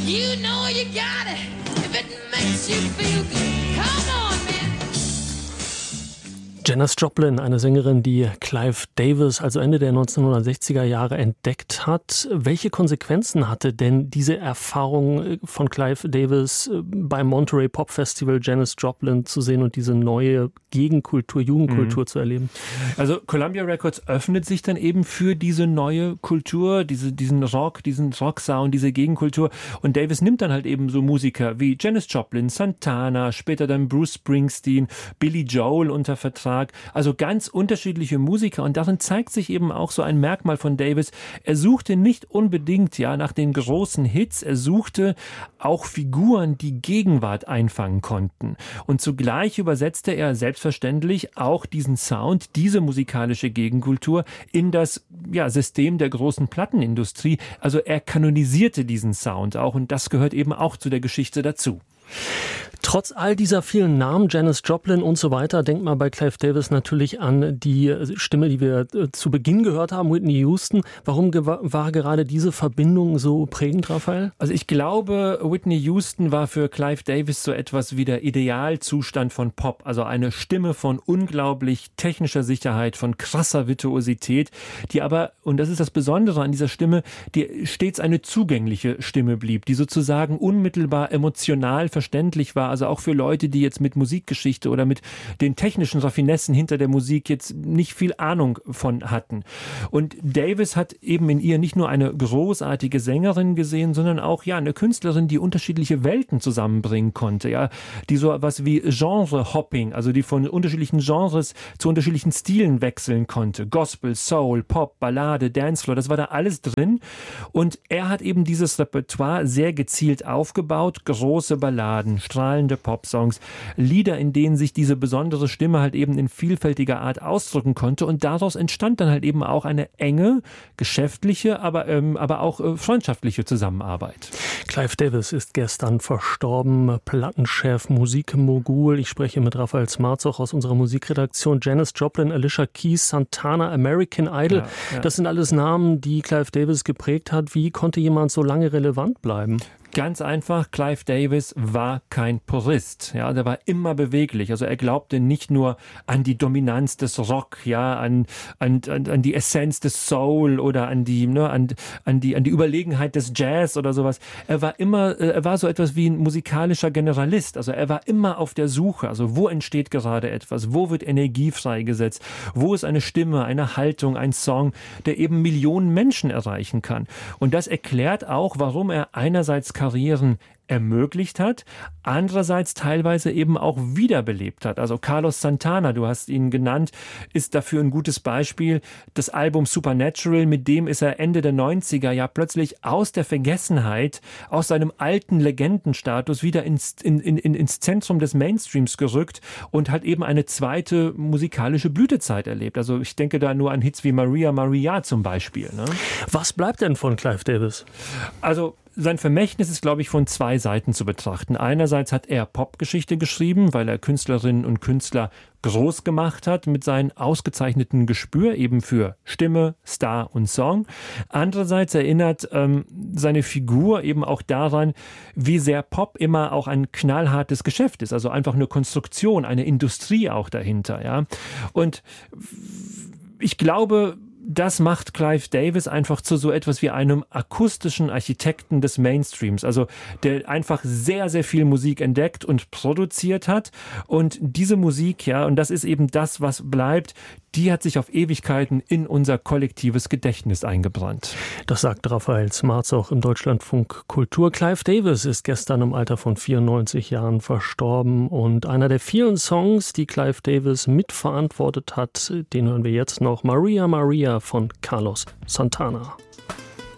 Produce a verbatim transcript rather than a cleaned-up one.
You know you got it if it makes you feel good. Come on, man. Janis Joplin, eine Sängerin, die Clive Davis also Ende der neunzehnhundertsechziger Jahre entdeckt hat. Welche Konsequenzen hatte denn diese Erfahrung von Clive Davis beim Monterey Pop Festival, Janis Joplin zu sehen und diese neue Gegenkultur, Jugendkultur mhm. zu erleben? Also Columbia Records öffnet sich dann eben für diese neue Kultur, diese, diesen Rock, diesen Rock-Sound, diese Gegenkultur. Und Davis nimmt dann halt eben so Musiker wie Janis Joplin, Santana, später dann Bruce Springsteen, Billy Joel unter Vertrag. Also ganz unterschiedliche Musiker, und darin zeigt sich eben auch so ein Merkmal von Davis. Er suchte nicht unbedingt ja nach den großen Hits, er suchte auch Figuren, die Gegenwart einfangen konnten. Und zugleich übersetzte er selbstverständlich auch diesen Sound, diese musikalische Gegenkultur in das ja, System der großen Plattenindustrie. Also er kanonisierte diesen Sound auch, und das gehört eben auch zu der Geschichte dazu. Trotz all dieser vielen Namen, Janis Joplin und so weiter, denkt man bei Clive Davis natürlich an die Stimme, die wir zu Beginn gehört haben, Whitney Houston. Warum ge- war gerade diese Verbindung so prägend, Raphael? Also ich glaube, Whitney Houston war für Clive Davis so etwas wie der Idealzustand von Pop. Also eine Stimme von unglaublich technischer Sicherheit, von krasser Virtuosität, die aber, und das ist das Besondere an dieser Stimme, die stets eine zugängliche Stimme blieb, die sozusagen unmittelbar emotional verständlich war. Also auch für Leute, die jetzt mit Musikgeschichte oder mit den technischen Raffinessen hinter der Musik jetzt nicht viel Ahnung von hatten. Und Davis hat eben in ihr nicht nur eine großartige Sängerin gesehen, sondern auch ja eine Künstlerin, die unterschiedliche Welten zusammenbringen konnte, ja, die so was wie Genre-Hopping, also die von unterschiedlichen Genres zu unterschiedlichen Stilen wechseln konnte. Gospel, Soul, Pop, Ballade, Dancefloor, das war da alles drin. Und er hat eben dieses Repertoire sehr gezielt aufgebaut. Große Balladen, strahlende Popsongs, Lieder, in denen sich diese besondere Stimme halt eben in vielfältiger Art ausdrücken konnte, und daraus entstand dann halt eben auch eine enge, geschäftliche, aber, ähm, aber auch äh, freundschaftliche Zusammenarbeit. Clive Davis ist gestern verstorben, Plattenchef, Musikmogul. Ich spreche mit Raphael Smarzoch aus unserer Musikredaktion. Janis Joplin, Alicia Keys, Santana, American Idol. Ja, ja. Das sind alles Namen, die Clive Davis geprägt hat. Wie konnte jemand so lange relevant bleiben? Ganz einfach, Clive Davis war kein Purist, ja, der war immer beweglich. Also er glaubte nicht nur an die Dominanz des Rock, ja, an, an, an die Essenz des Soul oder an die, ne, an, an die, an die Überlegenheit des Jazz oder sowas. Er war immer, er war so etwas wie ein musikalischer Generalist. Also er war immer auf der Suche. Also wo entsteht gerade etwas? Wo wird Energie freigesetzt? Wo ist eine Stimme, eine Haltung, ein Song, der eben Millionen Menschen erreichen kann? Und das erklärt auch, warum er einerseits Karrieren ermöglicht hat, andererseits teilweise eben auch wiederbelebt hat. Also Carlos Santana, du hast ihn genannt, ist dafür ein gutes Beispiel. Das Album Supernatural, mit dem ist er Ende der neunziger ja plötzlich aus der Vergessenheit, aus seinem alten Legendenstatus wieder ins, in, in, ins Zentrum des Mainstreams gerückt und hat eben eine zweite musikalische Blütezeit erlebt. Also ich denke da nur an Hits wie Maria Maria zum Beispiel. Ne? Was bleibt denn von Clive Davis? Also sein Vermächtnis ist, glaube ich, von zwei Seiten zu betrachten. Einerseits hat er Popgeschichte geschrieben, weil er Künstlerinnen und Künstler groß gemacht hat mit seinem ausgezeichneten Gespür eben für Stimme, Star und Song. Andererseits erinnert ähm, seine Figur eben auch daran, wie sehr Pop immer auch ein knallhartes Geschäft ist. Also einfach eine Konstruktion, eine Industrie auch dahinter. Ja. Und ich glaube, das macht Clive Davis einfach zu so etwas wie einem akustischen Architekten des Mainstreams, also der einfach sehr, sehr viel Musik entdeckt und produziert hat, und diese Musik, ja, und das ist eben das, was bleibt, die hat sich auf Ewigkeiten in unser kollektives Gedächtnis eingebrannt. Das sagt Raphael Smarzoch im Deutschlandfunk Kultur. Clive Davis ist gestern im Alter von vierundneunzig Jahren verstorben, und einer der vielen Songs, die Clive Davis mitverantwortet hat, den hören wir jetzt noch. Maria Maria von Carlos Santana.